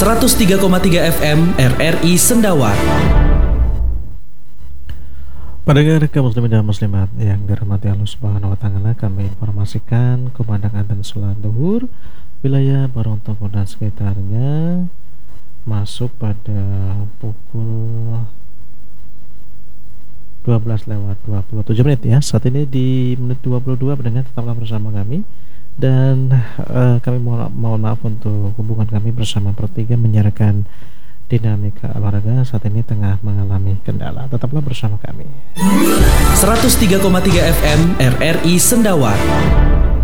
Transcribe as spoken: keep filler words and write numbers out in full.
seratus tiga koma tiga F M R R I Sendawar. Pendengar kaum muslimin dan muslimat yang dirahmati Allah Subhanahu wa taala, kami informasikan kumandang adzan salat zuhur wilayah Barontoko dan sekitarnya masuk pada pukul dua belas lewat dua puluh tujuh menit ya. Saat ini di menit dua puluh dua, pendengar tetaplah bersama kami. Dan uh, kami mohon, mohon maaf untuk hubungan kami bersama Pro tiga menyiarkan dinamika olahraga saat ini tengah mengalami kendala. Tetaplah bersama kami. seratus tiga koma tiga F M R R I Sendawar.